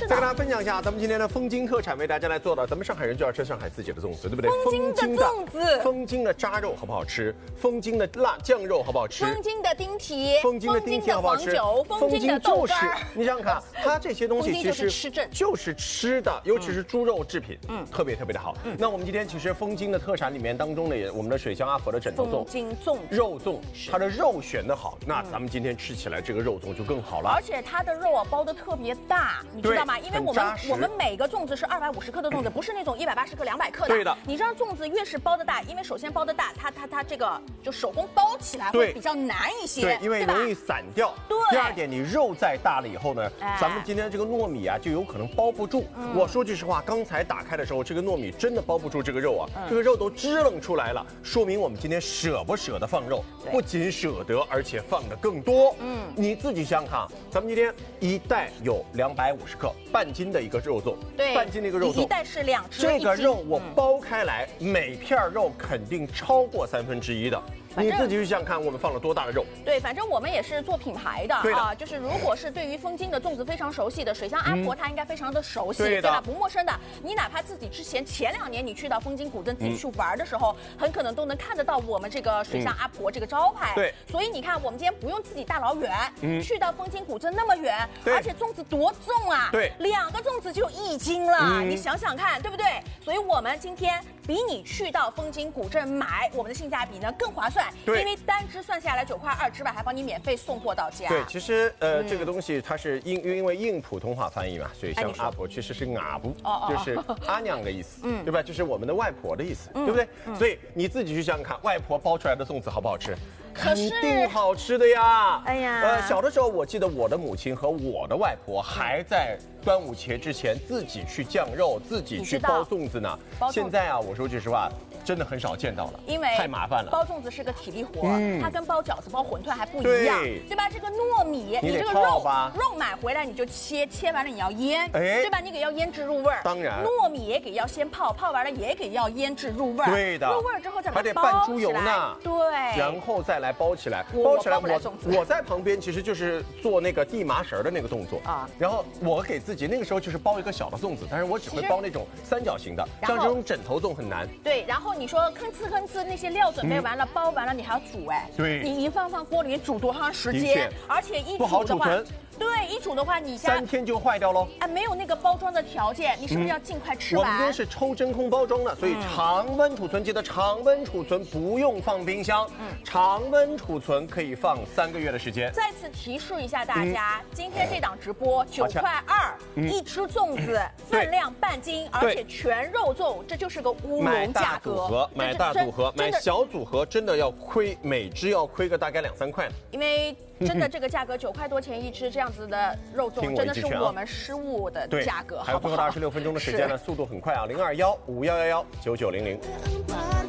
的。 再跟大家分享一下，咱们今天的风金特产为大家来做的，咱们上海人就要吃上海自己的粽子，对不对？ 风金的粽子， 风金的扎肉好不好吃？风金的辣酱肉好不好吃？ 风金的丁蹄， 风金的丁蹄好不好吃？ 风金的豆干。 你想想看，它这些东西其实就是吃的，尤其是猪肉制品，特别的好。那我们今天其实风金的特产里面当中呢，我们的水乡阿婆的枕头粽、 风金粽、 肉粽，它的肉选的好，那咱们今天吃起来这个肉粽就更好了。 而且它的肉啊包的特别大，你知道吗？因为我们每个粽子是250克的粽子，不是那种180克、200克的。 对的。 你知道粽子越是包的大，因为首先包的大，它这个就手工包起来会比较难一些， 对，因为容易散掉。 对。 第二点，你肉再大了以后呢，咱们今天这个糯米啊就有可能包不住。我说句实话，刚才打开的时候，这个糯米真的包不住这个肉啊，这个肉都支棱出来了，说明我们今天舍不舍得放肉，不仅舍得，而且放的更多。你自己想想看，咱们今天一袋有250克，半斤的一个肉粽， 对， 半斤的一个肉粽， 一袋是2只， 这个肉我包开来，每片肉肯定超过1/3的。你自己去想想看，我们放了多大的肉？ 对，反正我们也是做品牌的啊，就是如果是对于风金的粽子非常熟悉的水乡阿婆，她应该非常的熟悉，对吧？不陌生的。你哪怕自己之前前2年你去到风金古镇自己去玩的时候，很可能都能看得到我们这个水乡阿婆这个招牌。 对， 所以你看，我们今天不用自己大老远，去到风金古镇那么远，而且粽子多重啊！ 对 ，2个粽子就1斤了，你想想看，对不对？所以我们今天比你去到风金古镇买我们的性价比呢更划算，因为单只算下来9块2之外，还帮你免费送货到家。 对，其实这个东西它是因为硬普通话翻译嘛，所以像阿婆其实是阿布，就是阿娘的意思，对吧？就是我们的外婆的意思，对不对？所以你自己去想想看，外婆包出来的粽子好不好吃？肯定好吃的呀！ 哎呀， 小的时候我记得我的母亲和我的外婆还在端午节之前自己去酱肉，自己去包粽子呢。现在啊，我说句实话，真的很少见到了， 因为太麻烦了。 包粽子是个体力活，它跟包饺子、包馄饨还不一样，对吧？这个糯米，你这个肉买回来你就切完了你要腌，对吧？你给要腌制入味儿。 当然， 糯米也给要先泡完了也给要腌制入味儿。 对的， 入味儿之后再把它拌猪油呢， 对， 然后再来包起来。我在旁边其实就是做那个递麻绳的那个动作啊，然后我给自己那个时候就是包一个小的粽子，但是我只会包那种3角形的，像这种枕头粽很难。 对，然后你说吭哧那些料准备完了，包完了你还要煮对， 你一放锅里面煮多长时间？而且一不好储存。 对，一煮的话，你家 3天就坏掉喽。 没有那个包装的条件，你是不是要尽快吃完？ 我们今天是抽真空包装的，所以常温储存，记得常温储存，不用放冰箱。常温储存可以放3个月的时间。 再次提示一下大家，今天这档直播9块2，一只粽子分量半斤，而且全肉粽，这就是个乌龙价格。 买大组合，买小组合真的要亏，每只要亏个大概2、3块。 因为真的这个价格9块多钱一只，这样子的肉粽真的是我们失误的价格。 还有最后的26分钟的时间呢，速度很快啊，0215119900。